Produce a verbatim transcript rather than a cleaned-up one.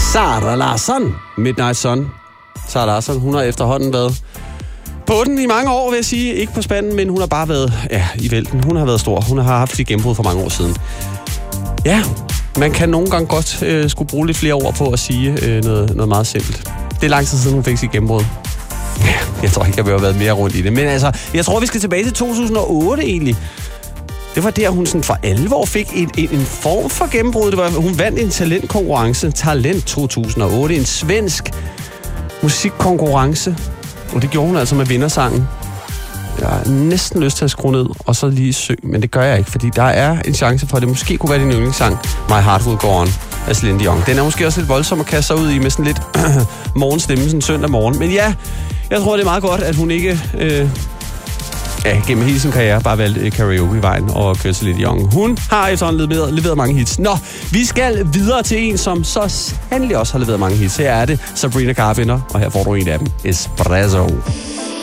Sara Larsson, Midnight Sun. Sara Larsson, hun har efterhånden været på den i mange år, vil jeg sige. Ikke på spanden, men hun har bare været ja, i vælten. Hun har været stor. Hun har haft sit gennembrud for mange år siden. Ja, man kan nogle gange godt øh, skulle bruge lidt flere ord på at sige øh, noget, noget meget simpelt. Det er lang tid siden, hun fik sit gennembrud. Jeg tror ikke, jeg vil have været mere rundt i det. Men altså, jeg tror, vi skal tilbage til to tusind og otte egentlig. Det var der, hun sådan for alvor fik en, en, en form for gennembrud. Det var, hun vandt en talentkonkurrence. Talent to tusind og otte. En svensk musikkonkurrence. Og det gjorde hun altså med vindersangen. Jeg har næsten lyst til at skrue ned og så lige synge, men det gør jeg ikke, fordi der er en chance for, at det måske kunne være din yndlingssang, My Heart Will Go On af Celine Dion. Den er måske også lidt voldsom at kaste sig ud i med sådan lidt morgenstemme, sådan søndag morgen. Men ja, jeg tror, det er meget godt, at hun ikke øh, ja, gennem hele sin karriere bare valgte karaoke-vejen og kørte Celine Dion. Hun har efterhånden leveret, leveret mange hits. Nå, vi skal videre til en, som så sandelig også har leveret mange hits. Her er det Sabrina Carpenter, og her får du en af dem, Espresso.